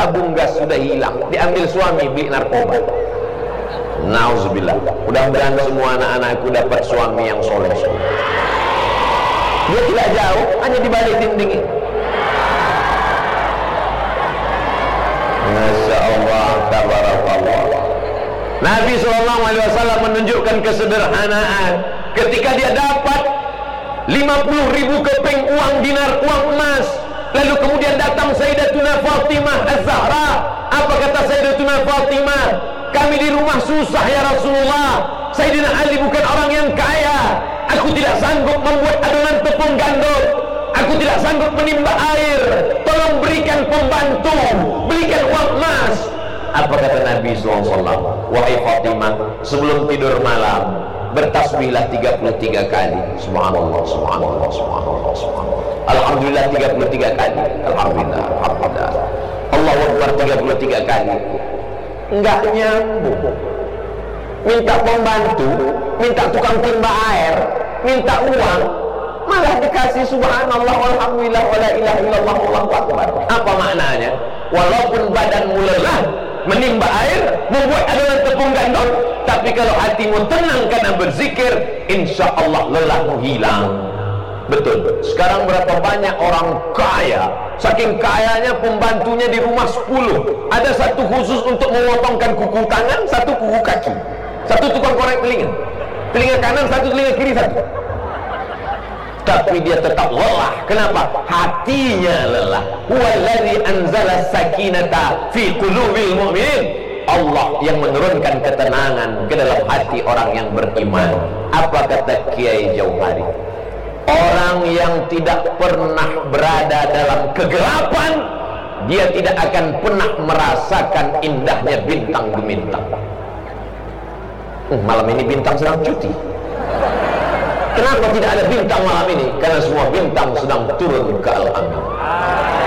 tabung gas sudah hilang, diambil suami beli narkoba. Nauzubillah. Mudah-mudahan semua anak-anakku dapat suami yang soleh. Dia tidak jauh, hanya di balik dinding ini. Masya Allah, tabarakallah. Nabi SAW menunjukkan kesederhanaan ketika dia dapat 50.000 keping uang dinar, uang emas. Lalu kemudian datang Sayyidatuna Fatimah Az-Zahra. Apa kata Sayyidatuna Fatimah? Kami di rumah susah ya Rasulullah. Sayyidina Ali bukan orang yang kaya. Aku tidak sanggup membuat adonan tepung gandum. Aku tidak sanggup menimba air. Tolong berikan pembantu, berikan uang emas. Apa kata Nabi SAW? Wahai Fatimah, sebelum tidur malam bertasbihlah 33 kali. Subhanallah, subhanallah, subhanallah, subhanallah. Alhamdulillah 33 kali. Alhamdulillah, alhamdulillah. Allahu Akbar 33 kali. Enggak nyambung. Minta pembantu, minta tukang timba air, minta uang, malah dikasih subhanallah, alhamdulillah, wala ilaha illallah, Allahu Akbar. Apa maknanya? Walaupun badanmu lelah menimba air, membuat adonan tepung gandum, tapi kalau hatimu tenang karena berzikir, insya Allah lelahmu hilang. Betul. Sekarang berapa banyak orang kaya, saking kayanya pembantunya di rumah 10. Ada satu khusus untuk memotongkan kuku tangan, satu kuku kaki, satu tukang korek telinga, telinga kanan satu, telinga kiri satu. Tapi dia tetap lelah. Kenapa? Hatinya lelah. Huwallazi anzala sakinata fi qulubil mu'minin. Allah yang menurunkan ketenangan ke dalam hati orang yang beriman. Apa kata Kiai Jauhari? Orang yang tidak pernah berada dalam kegelapan, dia tidak akan pernah merasakan indahnya bintang gemintang. Malam ini bintang sedang cuti. Kenapa tidak ada bintang malam ini? Karena semua bintang sedang turun ke al-amin.